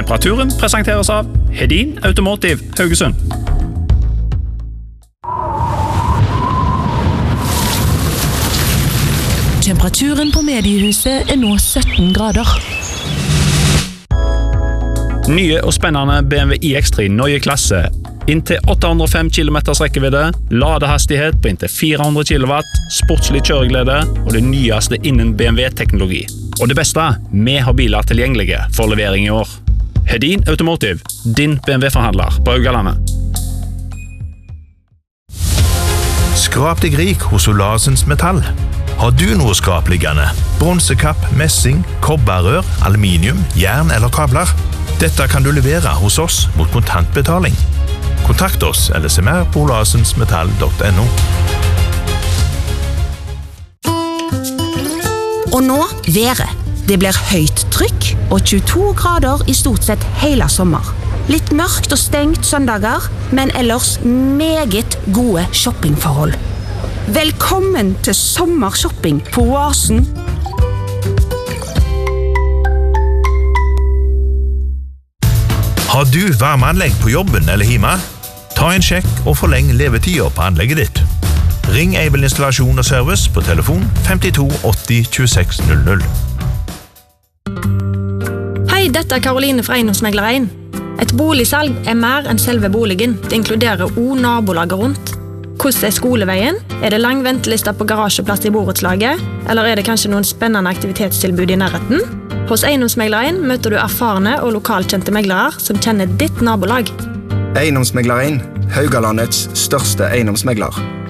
Temperaturen presenteres av Hedin Automotive Haugesund. Temperaturen på mediehuset nå 17 grader. Nye og spennende BMW iX3 Neue Klasse. Inntil 805 km rekkevidde, ladehastighet på inntil 400 kW, sportslig kjøreglede og det nyeste innen BMW-teknologi. Og det beste, vi har biler tilgjengelige for levering i år. Hedin Automotive, din BMW-forhandler på Haugalandet. Skrap deg rik hos Olasens Metall. Har du noe skrapliggende? Bronsekapp, messing, kobberrør, aluminium, jern eller kabler? Dette kan du levere hos oss mot kontantbetaling. Kontakt oss eller se mer på olasensmetall.no. Og nå været. Det blir høyt trykk og 22 grader i stort sett hele sommer. Litt mørkt og stengt søndager, men ellers meget gode shoppingforhold. Velkommen til sommershopping på Oasen. Har du varmeanlegg på jobben eller hjemme? Ta en sjekk og forleng levetida på anlegget ditt. Ring Aibel Installasjon og Service på telefon 52 80 26 00. Hei, dette Karoline fra Eiendomsmegler 1. Et boligsalg mer enn selve boligen. Det inkluderer også nabolaget rundt. Hvordan skoleveien? Det lang ventelister på garasjeplass i borettslaget? Eller det kanskje noen spennende aktivitetstilbud i nærheten? Hos Eiendomsmegler 1 møter du erfarne og lokalkjente meglere som kjenner ditt nabolag. Eiendomsmegler 1, Haugalandets største eiendomsmegler.